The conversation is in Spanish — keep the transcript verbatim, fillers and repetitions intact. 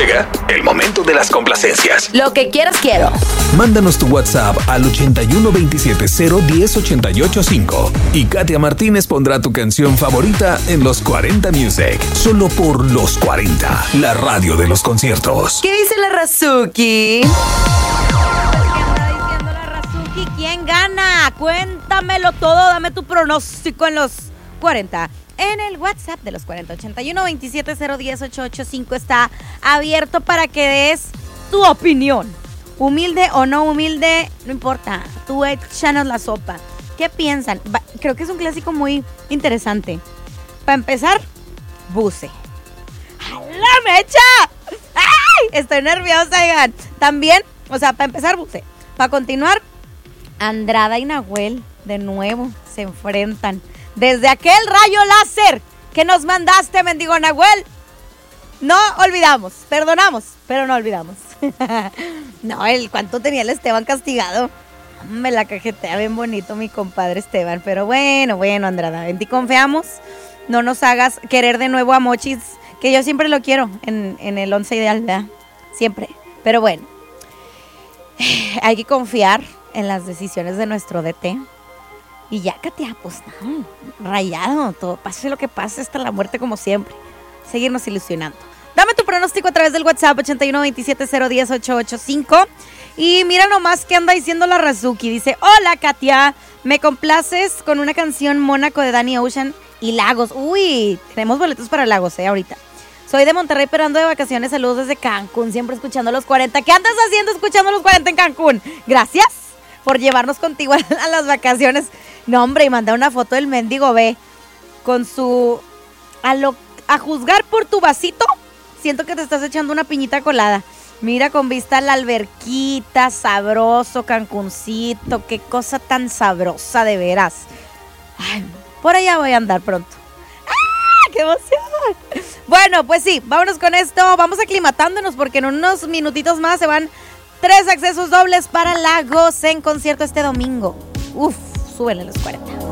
Llega el momento de las complacencias. Lo que quieras quiero. Mándanos tu WhatsApp al ochenta y uno veintisiete cero diez ochenta y ocho cinco y Katia Martínez pondrá tu canción favorita en Los cuarenta Music. Solo por Los cuarenta, la radio de los conciertos. ¿Qué dice la Razuki? ¿Qué anda diciendo la Razuki? ¿Quién gana? Cuéntamelo todo, dame tu pronóstico en Los cuarenta. En el WhatsApp de Los cuarenta, ochenta y uno veintisiete cero diez ochenta y ocho cinco está abierto para que des tu opinión. Humilde o no humilde, no importa. Tú échanos la sopa. ¿Qué piensan? Va, creo que es un clásico muy interesante. Para empezar, Buce. ¡A la mecha! ¡Ay! Estoy nerviosa, oigan. También, o sea, para empezar, Buce. Para continuar, Andrada y Nahuel de nuevo se enfrentan. Desde aquel rayo láser que nos mandaste, mendigo Nahuel, no olvidamos, perdonamos, pero no olvidamos. No, el cuánto tenía el Esteban castigado. Me la cajetea bien bonito mi compadre Esteban. Pero bueno, bueno, Andrada, en ti confiamos. No nos hagas querer de nuevo a Mochis, que yo siempre lo quiero en, en el once ideal, ¿verdad? Siempre. Pero bueno, hay que confiar en las decisiones de nuestro D T. Y ya, Katia, pues no, rayado, todo, pase lo que pase, hasta la muerte como siempre. Seguirnos ilusionando. Dame tu pronóstico a través del WhatsApp ochenta y uno veintisiete cero diez ochenta y ocho cinco. Y mira nomás qué anda diciendo la Razuki. Dice, hola Katia, me complaces con una canción Mónaco de Danny Ocean y Lagos. Uy, tenemos boletos para Lagos, eh, ahorita. Soy de Monterrey, pero ando de vacaciones. Saludos desde Cancún, siempre escuchando Los cuarenta. ¿Qué andas haciendo escuchando Los cuarenta en Cancún? Gracias por llevarnos contigo a las vacaciones. No, hombre, y manda una foto del mendigo B con su... A, lo, a juzgar por tu vasito, siento que te estás echando una piñita colada. Mira, con vista a la alberquita, sabroso, Cancuncito, qué cosa tan sabrosa, de veras. Ay, por allá voy a andar pronto. ¡Ah, qué emoción! Bueno, pues sí, vámonos con esto. Vamos aclimatándonos porque en unos minutitos más se van tres accesos dobles para Lagos en concierto este domingo. Uf, súbele Los cuarenta.